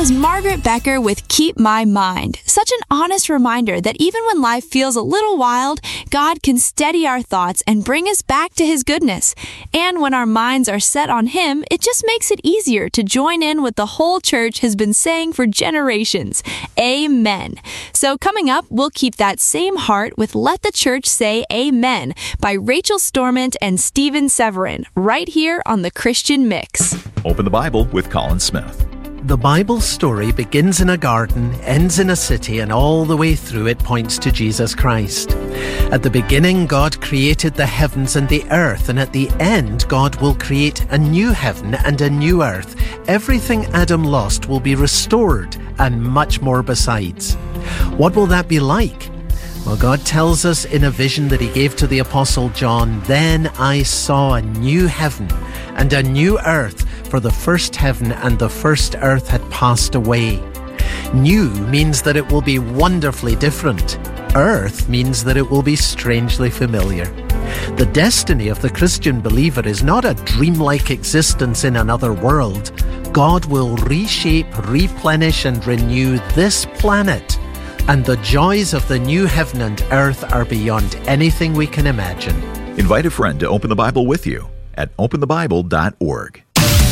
was Margaret Becker with Keep My Mind. Such an honest reminder that even when life feels a little wild, God can steady our thoughts and bring us back to His goodness. And when our minds are set on Him, it just makes it easier to join in what the whole church has been saying for generations. Amen. So coming up, we'll keep that same heart with Let the Church Say Amen by Rachel Stormont and Stephen Severin, right here on The Christian Mix. Open the Bible with Colin Smith. The Bible story begins in a garden, ends in a city, and all the way through it points to Jesus Christ. At the beginning, God created the heavens and the earth, and at the end, God will create a new heaven and a new earth. Everything Adam lost will be restored, and much more besides. What will that be like? Well, God tells us in a vision that He gave to the Apostle John, "Then I saw a new heaven and a new earth, for the first heaven and the first earth had passed away." New means that it will be wonderfully different. Earth means that it will be strangely familiar. The destiny of the Christian believer is not a dreamlike existence in another world. God will reshape, replenish, and renew this planet. And the joys of the new heaven and earth are beyond anything we can imagine. Invite a friend to open the Bible with you at openthebible.org.